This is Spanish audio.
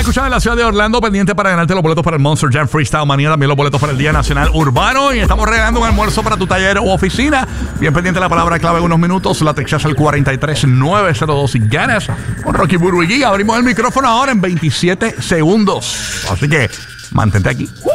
escuchando en la ciudad de Orlando, pendiente para ganarte los boletos para el Monster Jam Freestyle Manía, también los boletos para el Día Nacional Urbano. Y estamos regalando un almuerzo para tu taller o oficina. Bien pendiente la palabra clave en unos minutos. La texas al 43902 y ganas con Rocky Burbu y Giga. Abrimos el micrófono ahora en 27 segundos. Así que mantente aquí.